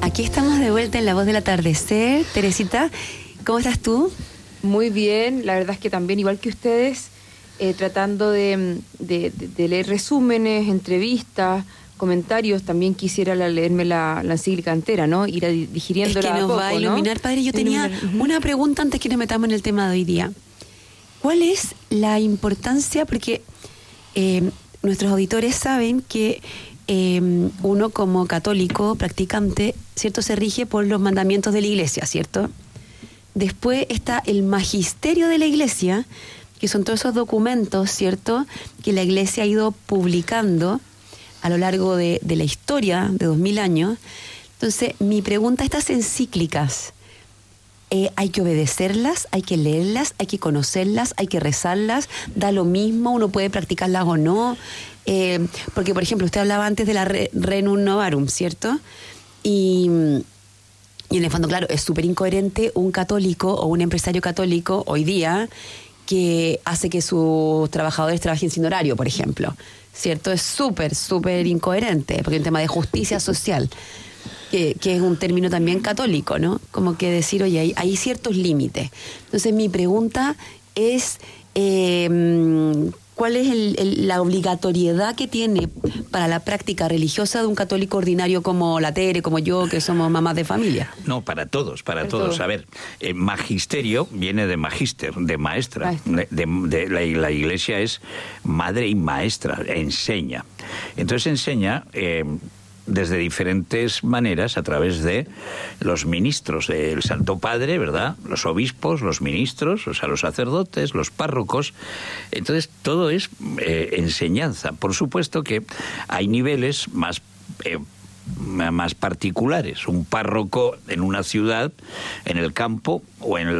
Aquí estamos de vuelta en La Voz del Atardecer. Teresita, ¿cómo estás tú? Muy bien, la verdad es que también, igual que ustedes, tratando de leer resúmenes, entrevistas, comentarios. También quisiera leerme la encíclica entera, ¿no? Ir digiriéndola. Es que nos va a iluminar, ¿no? Padre. Yo tenía una pregunta antes que nos metamos en el tema de hoy día. ¿Cuál es la importancia? Porque nuestros auditores saben que uno como católico practicante, ¿cierto?, se rige por los mandamientos de la Iglesia, ¿cierto? Después está el magisterio de la Iglesia, que son todos esos documentos, ¿cierto?, que la Iglesia ha ido publicando a lo largo de la historia de 2000 años. Entonces, mi pregunta, estas encíclicas, ¿hay que obedecerlas? ¿Hay que leerlas? ¿Hay que conocerlas? ¿Hay que rezarlas? ¿Da lo mismo? ¿Uno puede practicarlas o no? Porque, por ejemplo, usted hablaba antes de la Rerum Novarum, ¿cierto? Y en el fondo, claro, es súper incoherente un católico o un empresario católico hoy día que hace que sus trabajadores trabajen sin horario, por ejemplo, ¿cierto? Es súper incoherente, porque es un tema de justicia social, que es un término también católico, ¿no? Como que decir, oye, hay ciertos límites. Entonces, mi pregunta es, ¿cuál es la obligatoriedad que tiene para la práctica religiosa de un católico ordinario como la Tere, como yo, que somos mamás de familia? No, para todos. A ver, magisterio viene de magíster, de maestra. La Iglesia es madre y maestra, enseña. Entonces enseña desde diferentes maneras a través de los ministros del Santo Padre, ¿verdad? Los obispos, los ministros, o sea, los sacerdotes, los párrocos. Entonces, todo es enseñanza. Por supuesto que hay niveles más particulares. Un párroco en una ciudad, en el campo o en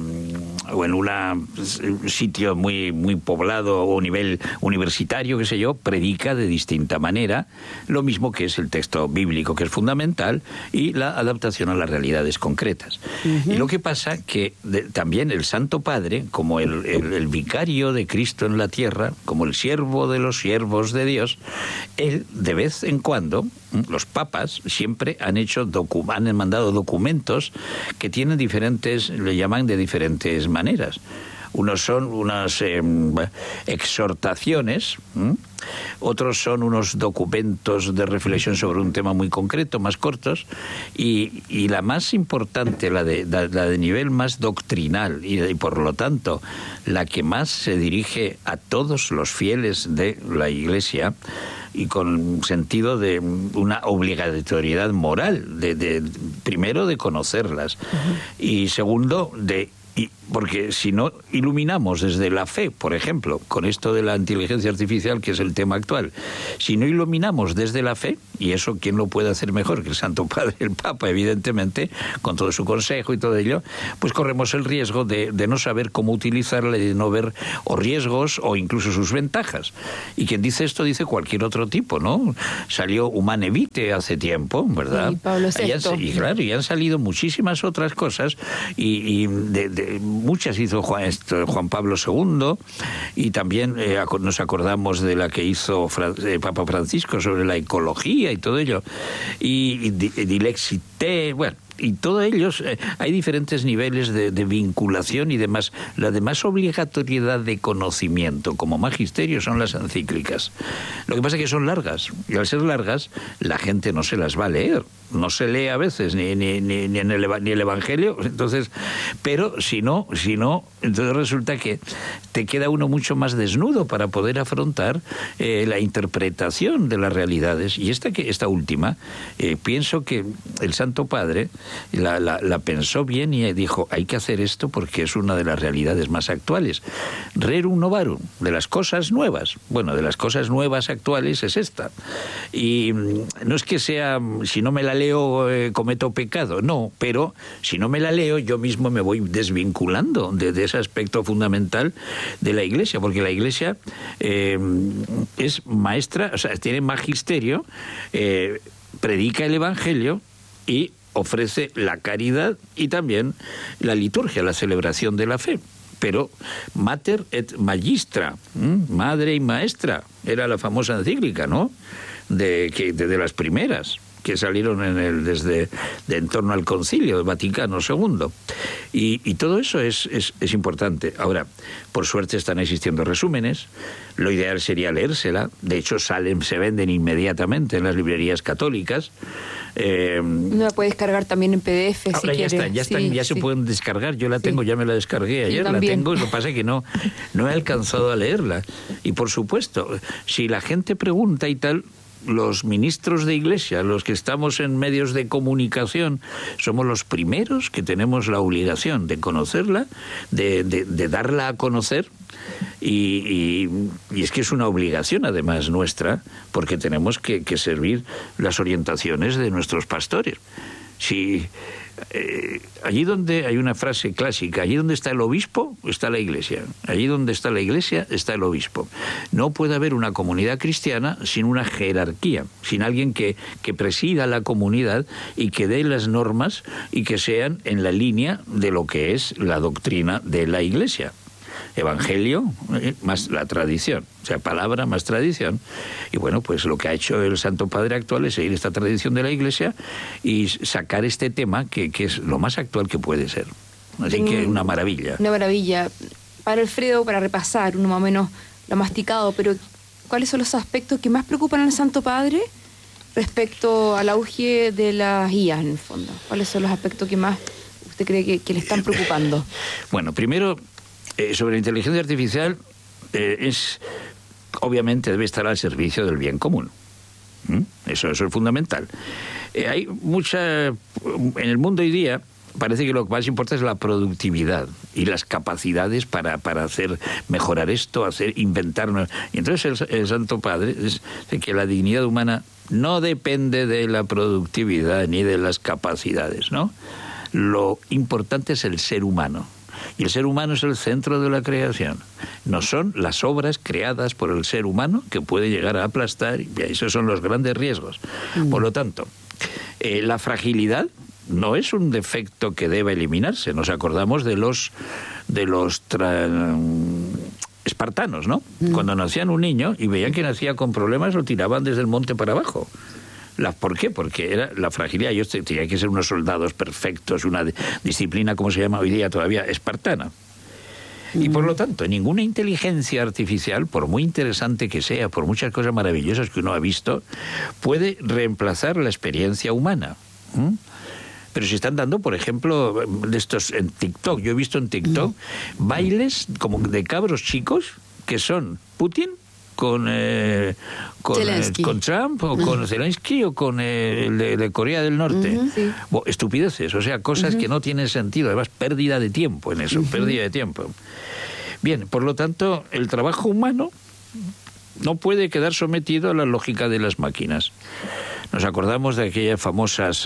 un sitio muy poblado o nivel universitario, qué sé yo, predica de distinta manera, lo mismo que es el texto bíblico, que es fundamental, y la adaptación a las realidades concretas. Y lo que pasa que también el Santo Padre, como el vicario de Cristo en la tierra, como el siervo de los siervos de Dios, él de vez en cuando, los papas siempre han mandado documentos que tienen le llaman de diferentes maneras. Unos son unas exhortaciones, otros son unos documentos de reflexión sobre un tema muy concreto, más cortos, y la más importante, la de nivel más doctrinal, y por lo tanto la que más se dirige a todos los fieles de la Iglesia, y con sentido de una obligatoriedad moral, primero de conocerlas, y segundo porque si no iluminamos desde la fe, por ejemplo, con esto de la inteligencia artificial, que es el tema actual, si no iluminamos desde la fe, y eso quién lo puede hacer mejor que el Santo Padre, el Papa, evidentemente, con todo su consejo y todo ello, pues corremos el riesgo de no saber cómo utilizarla y de no ver o riesgos o incluso sus ventajas. Y quien dice esto dice cualquier otro tipo, ¿no? Salió Humane Vitae hace tiempo, ¿verdad? Y Pablo VI. Y claro, y han salido muchísimas otras cosas, y muchas hizo Juan Pablo II, y también nos acordamos de la que hizo Papa Francisco sobre la ecología y todo ello, y Dilexité, bueno, y todos ellos, hay diferentes niveles de vinculación y demás. La demás obligatoriedad de conocimiento como magisterio son las encíclicas. Lo que pasa es que son largas, y al ser largas la gente no se las va a leer, no se lee a veces ni el Evangelio, entonces, pero si no, entonces resulta que te queda uno mucho más desnudo para poder afrontar la interpretación de las realidades. Y esta última, pienso que el Santo Padre la pensó bien y dijo, hay que hacer esto porque es una de las realidades más actuales. Rerum Novarum, de las cosas nuevas. Bueno, de las cosas nuevas actuales es esta. Y no es que sea, si no me la leo, cometo pecado, no, pero si no me la leo, yo mismo me voy desvinculando de ese aspecto fundamental de la Iglesia, porque la Iglesia es maestra, o sea, tiene magisterio, predica el Evangelio y ofrece la caridad y también la liturgia, la celebración de la fe. Pero mater et magistra, madre y maestra, era la famosa encíclica, ¿no? De las primeras. que salieron desde en torno al Concilio del Vaticano II. Y todo eso es importante. Ahora, por suerte están existiendo resúmenes. Lo ideal sería leérsela. De hecho, se venden inmediatamente en las librerías católicas. Uno la puede descargar también en PDF ahora si ya quiere. Ya se pueden descargar. Yo la tengo, ya me la descargué ayer, la tengo. Lo que pasa es que no he alcanzado a leerla. Y por supuesto, si la gente pregunta y tal, los ministros de Iglesia, los que estamos en medios de comunicación, somos los primeros que tenemos la obligación de conocerla, de darla a conocer, y es que es una obligación además nuestra, porque tenemos que servir las orientaciones de nuestros pastores. Si allí donde hay una frase clásica, allí donde está el obispo, está la iglesia. Allí donde está la iglesia, está el obispo. No puede haber una comunidad cristiana sin una jerarquía, sin alguien que presida la comunidad y que dé las normas y que sean en la línea de lo que es la doctrina de la iglesia. Evangelio más la tradición, o sea, palabra más tradición. Y bueno, pues lo que ha hecho el Santo Padre actual es seguir esta tradición de la Iglesia y sacar este tema que es lo más actual que puede ser. Así que una maravilla. Una maravilla. Para Alfredo, para repasar, uno más o menos lo ha masticado, pero ¿cuáles son los aspectos que más preocupan al Santo Padre respecto al auge de las IAs, en el fondo? ¿Cuáles son los aspectos que más usted cree que le están preocupando? Bueno, primero, sobre la inteligencia artificial, obviamente debe estar al servicio del bien común. Eso es fundamental. Hay en el mundo hoy día parece que lo que más importa es la productividad y las capacidades para hacer mejorar esto, inventar. Y entonces el Santo Padre dice que la dignidad humana no depende de la productividad ni de las capacidades, ¿no? Lo importante es el ser humano. Y el ser humano es el centro de la creación. No son las obras creadas por el ser humano que puede llegar a aplastar, y esos son los grandes riesgos. Por lo tanto, la fragilidad no es un defecto que deba eliminarse. Nos acordamos de los espartanos, ¿no? Cuando nacían un niño y veían que nacía con problemas, lo tiraban desde el monte para abajo. ¿Por qué? Porque era la fragilidad. Ellos tenían que ser unos soldados perfectos, una disciplina, como se llama hoy día todavía, espartana. Y por lo tanto, ninguna inteligencia artificial, por muy interesante que sea, por muchas cosas maravillosas que uno ha visto, puede reemplazar la experiencia humana. Pero se están dando, por ejemplo, de estos en TikTok. Yo he visto en TikTok bailes como de cabros chicos que son Putin con Trump o con Zelensky o con el de Corea del Norte. Sí. Estupideces, o sea, cosas que no tienen sentido. Además, pérdida de tiempo en eso, pérdida de tiempo. Bien, por lo tanto, el trabajo humano no puede quedar sometido a la lógica de las máquinas. Nos acordamos de aquellas famosas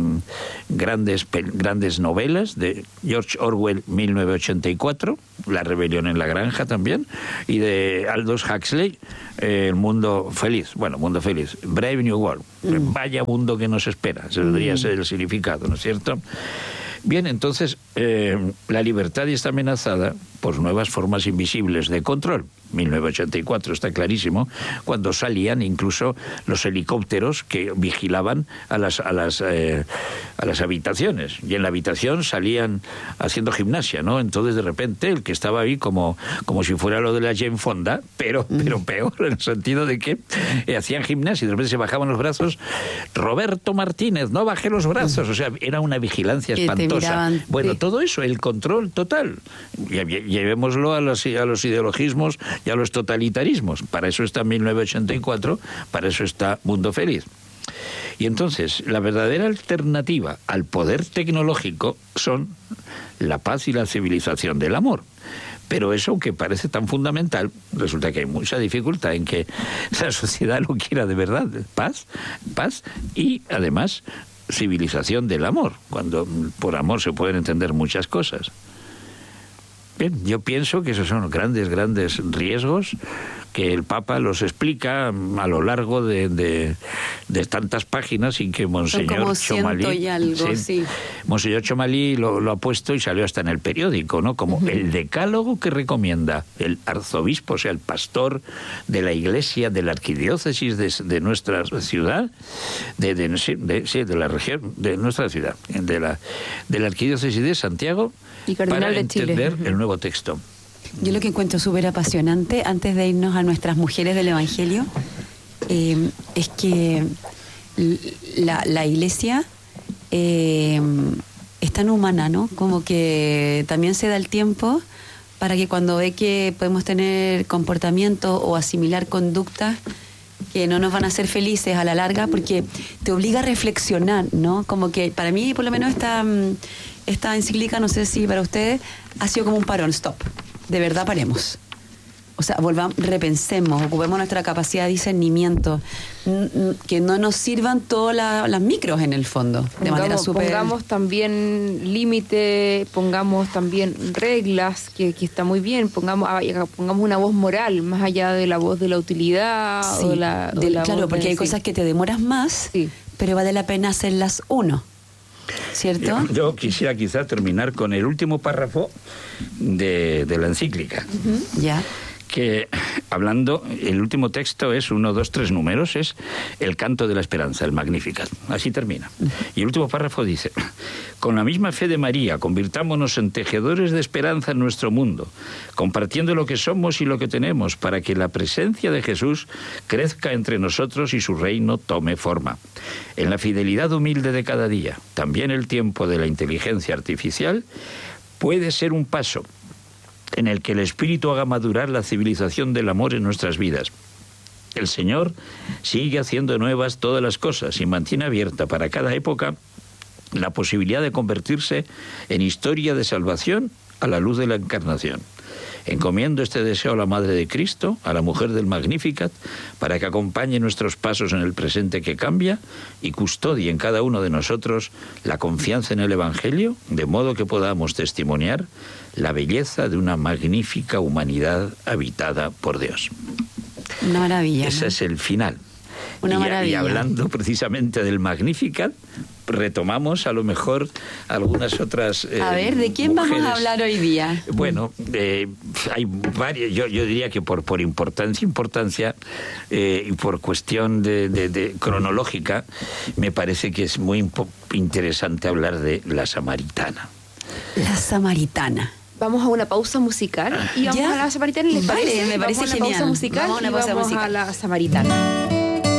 grandes novelas de George Orwell, 1984, La rebelión en la granja también, y de Aldous Huxley, El mundo feliz. Bueno, mundo feliz. Brave New World. Vaya mundo que nos espera. Ese debería ser el significado, ¿no es cierto? Bien, entonces, la libertad está amenazada por nuevas formas invisibles de control. 1984 está clarísimo, cuando salían incluso los helicópteros que vigilaban a las habitaciones, y en la habitación salían haciendo gimnasia, ¿no? Entonces de repente el que estaba ahí como si fuera lo de la Jane Fonda, pero peor, en el sentido de que hacían gimnasia y de repente se bajaban los brazos. Roberto Martínez, no baje los brazos, o sea, era una vigilancia espantosa. Bueno, todo eso, el control total. Llevémoslo a los ideologismos y a los totalitarismos. Para eso está 1984, para eso está Mundo Feliz. Y entonces, la verdadera alternativa al poder tecnológico son la paz y la civilización del amor. Pero eso, que parece tan fundamental, resulta que hay mucha dificultad en que la sociedad lo quiera de verdad. Paz y, además, civilización del amor, cuando por amor se pueden entender muchas cosas. Bien, yo pienso que esos son grandes riesgos que el Papa los explica a lo largo de tantas páginas y que Monseñor Chomalí, Monseñor Chomalí lo ha puesto y salió hasta en el periódico, ¿no? Como el decálogo que recomienda el arzobispo, o sea, el pastor de la iglesia de la arquidiócesis de nuestra ciudad, de la región, de nuestra ciudad, de la arquidiócesis de Santiago, y Cardenal para de Chile. entender el nuevo texto. Yo lo que encuentro súper apasionante, antes de irnos a nuestras mujeres del Evangelio, es que la iglesia es tan humana, ¿no? Como que también se da el tiempo para que cuando ve que podemos tener comportamiento o asimilar conductas que no nos van a hacer felices a la larga, porque te obliga a reflexionar, ¿no? Como que para mí, por lo menos, esta encíclica, no sé si para ustedes, ha sido como un parón, stop. De verdad paremos. O sea, repensemos, ocupemos nuestra capacidad de discernimiento, que no nos sirvan todas las micros en el fondo, de manera súper... Pongamos también límite, pongamos también reglas, que está muy bien, pongamos una voz moral, más allá de la voz de la utilidad. Sí, claro, porque hay sí. cosas que te demoras más, sí, pero vale la pena hacerlas uno. ¿Cierto? Yo quisiera quizá terminar con el último párrafo de la encíclica. Ya. Que hablando, el último texto es 1, 2, 3 números, es el canto de la esperanza, el Magnificat. Así termina. Y el último párrafo dice: con la misma fe de María, convirtámonos en tejedores de esperanza en nuestro mundo, compartiendo lo que somos y lo que tenemos, para que la presencia de Jesús crezca entre nosotros y su reino tome forma. En la fidelidad humilde de cada día, también el tiempo de la inteligencia artificial puede ser un paso en el que el Espíritu haga madurar la civilización del amor en nuestras vidas. El Señor sigue haciendo nuevas todas las cosas y mantiene abierta para cada época la posibilidad de convertirse en historia de salvación a la luz de la Encarnación. Encomiendo este deseo a la Madre de Cristo, a la mujer del Magnificat, para que acompañe nuestros pasos en el presente que cambia y custodie en cada uno de nosotros la confianza en el Evangelio, de modo que podamos testimoniar la belleza de una magnífica humanidad habitada por Dios. Una maravilla. Ese, ¿no?, es el final. Una maravilla. Y hablando precisamente del Magnificat, retomamos a lo mejor algunas otras a ver, ¿de quién mujeres. Vamos a hablar hoy día? Bueno, hay varias, yo diría que por importancia y por cuestión de cronológica, me parece que es muy interesante hablar de la Samaritana. La Samaritana. Vamos a una pausa musical y vamos a la Samaritana. ¿Les parece? Vale, me parece vamos genial. Vamos a una pausa musical y vamos a la Samaritana.